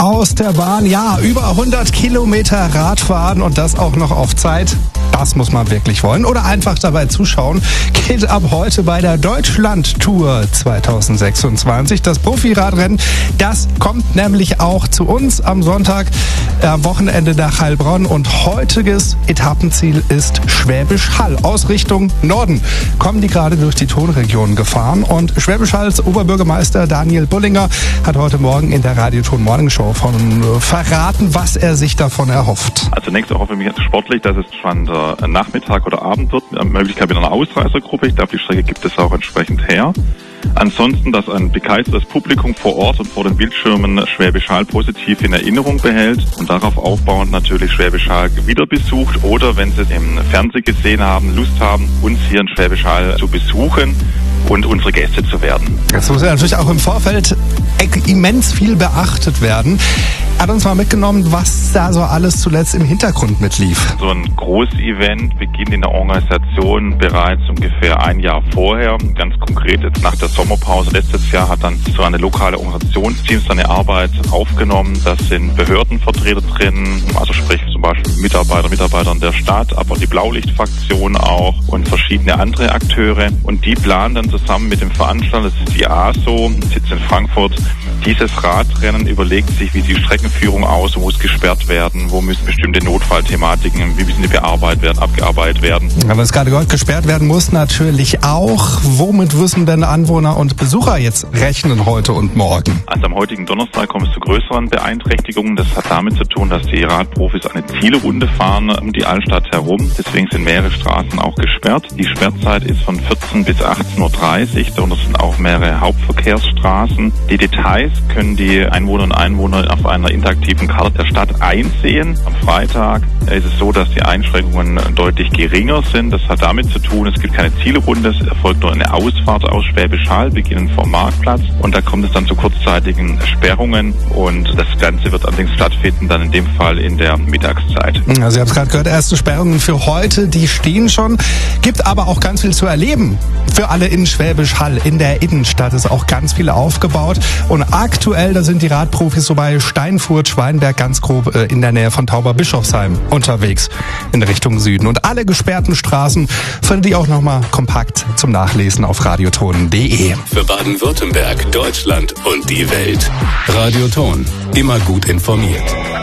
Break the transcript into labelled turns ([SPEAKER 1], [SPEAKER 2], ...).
[SPEAKER 1] aus der Bahn. Ja, über 100 Kilometer Radfahren und das auch noch auf Zeit. Das muss man wirklich wollen. Oder einfach dabei zuschauen. Geht ab heute bei der Deutschland-Tour 2026. Das Profiradrennen, das kommt nämlich auch zu uns am Sonntag, am Wochenende nach Heilbronn. Und heutiges Etappenziel ist Schwäbisch Hall. Aus Richtung Norden kommen die gerade durch die Tonregion gefahren. Und Schwäbisch Halls Oberbürgermeister Daniel Bullinger hat heute Morgen in der Radioton Morning Show verraten, was er sich davon erhofft.
[SPEAKER 2] Also zunächst erhoffe ich mich sportlich, dass es schon der Nachmittag oder Abend wird, mit Möglichkeit mit einer Ausreißergruppe. Ich glaube, die Strecke gibt es auch entsprechend her. Ansonsten, dass ein begeistertes Publikum vor Ort und vor den Bildschirmen Schwäbisch Hall positiv in Erinnerung behält und darauf aufbauend natürlich Schwäbisch Hall wieder besucht oder, wenn sie es im Fernsehen gesehen haben, Lust haben, uns hier in Schwäbisch Hall zu besuchen und unsere Gäste zu werden.
[SPEAKER 1] Das muss ja natürlich auch im Vorfeld immens viel beachtet werden. Er hat uns mal mitgenommen, was da so alles zuletzt im Hintergrund mitlief.
[SPEAKER 2] So ein Großevent beginnt in der Organisation bereits ungefähr ein Jahr vorher. Ganz konkret jetzt nach der Sommerpause letztes Jahr hat dann so eine lokale Organisationsteam seine Arbeit aufgenommen. Das sind Behördenvertreter drin, also sprich zum Beispiel Mitarbeitern der Stadt, aber die Blaulichtfraktion auch und verschiedene andere Akteure. Und die planen dann zusammen mit dem Veranstalter, das ist die ASO, sitzt in Frankfurt, dieses Radrennen, überlegt sich, wie die Streckenführung aus, wo muss gesperrt werden, wo müssen bestimmte Notfallthematiken, wie müssen die abgearbeitet werden.
[SPEAKER 1] Aber es gerade gehört, gesperrt werden muss natürlich auch. Womit müssen denn Anwohner und Besucher jetzt rechnen heute und morgen?
[SPEAKER 2] Also am heutigen Donnerstag kommt es zu größeren Beeinträchtigungen. Das hat damit zu tun, dass die Radprofis eine Zielrunde fahren um die Altstadt herum. Deswegen sind mehrere Straßen auch gesperrt. Die Sperrzeit ist von 14 bis 18:30 Uhr. Darunter sind auch mehrere Hauptverkehrsstraßen. Die Details können die Einwohnerinnen und Einwohner auf einer interaktiven Karte der Stadt einsehen. Am Freitag ist es so, dass die Einschränkungen deutlich geringer sind. Das hat damit zu tun, es gibt keine Zielrunde, es erfolgt nur eine Ausfahrt aus Schwäbisch Hall, beginnend vom Marktplatz. Und da kommt es dann zu kurzzeitigen Sperrungen und das Ganze wird allerdings stattfinden, dann in dem Fall in der Mittagszeit.
[SPEAKER 1] Also ihr habt es gerade gehört, erste Sperrungen für heute, die stehen schon. Gibt aber auch ganz viel zu erleben für alle in Schwäbisch Hall. In der Innenstadt ist auch ganz viel aufgebaut. Und aktuell, da sind die Radprofis so bei Steinfurt, Schweinberg, ganz grob in der Nähe von Tauberbischofsheim unterwegs in Richtung Süden. Und alle gesperrten Straßen findet ihr auch nochmal kompakt zum Nachlesen auf radioton.de.
[SPEAKER 3] Für Baden-Württemberg, Deutschland und die Welt. Radioton. Immer gut informiert.